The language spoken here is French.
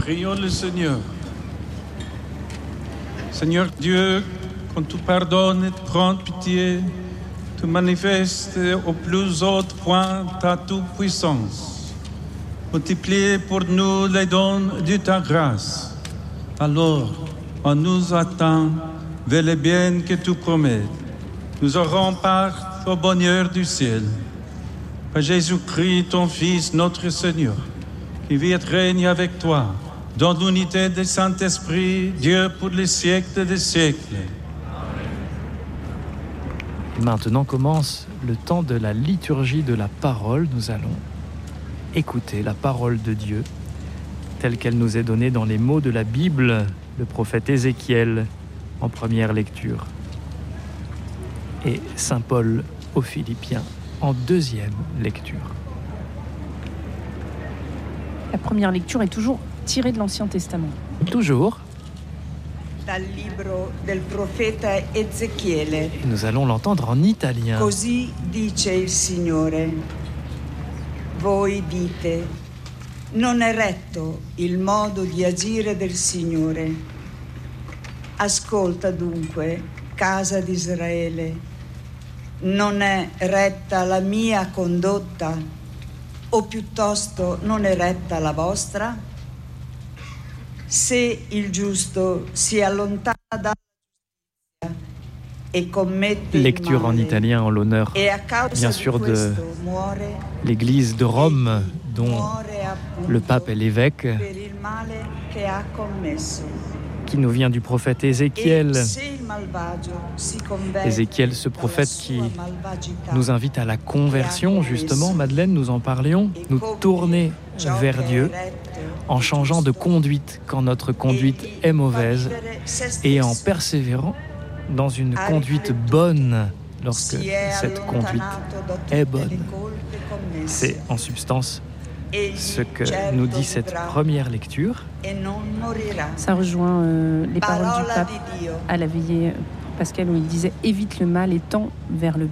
Prions le Seigneur. Seigneur Dieu, quand tu pardonnes et tu prends pitié, tu manifestes au plus haut point ta toute-puissance. Multiplie pour nous les dons de ta grâce. Alors, on nous attend vers le bien que tu promets. Nous aurons part au bonheur du ciel. Par Jésus-Christ, ton Fils, notre Seigneur, qui vit et règne avec toi, dans l'unité du Saint-Esprit, Dieu pour les siècles des siècles. Maintenant commence le temps de la liturgie de la parole. Nous allons écouter la parole de Dieu, telle qu'elle nous est donnée dans les mots de la Bible, le prophète Ézéchiel en première lecture, et Saint Paul aux Philippiens en deuxième lecture. La première lecture est toujours tirée de l'Ancien Testament. Toujours. Dal libro del profeta Ezechiele. Et nous allons l'entendre en italien. Così dice il Signore. Voi dite, non è retto il modo di agire del Signore. Ascolta dunque, casa di Israele, non è retta la mia condotta, o piuttosto non è retta la vostra? Se il giusto si allontana dalla giustizia e commette Lecture en italien en l'honneur, bien sûr, de l'Église de Rome, dont le pape est l'évêque, qui nous vient du prophète Ézéchiel. Ézéchiel, ce prophète qui nous invite à la conversion, justement, Madeleine, nous en parlions, nous tourner vers Dieu en changeant de conduite quand notre conduite est mauvaise et en persévérant dans une conduite bonne lorsque cette conduite est bonne. C'est en substance ce que nous dit cette première lecture. Ça rejoint les paroles du pape à la veillée pascale où il disait « Évite le mal et tends vers le bien ».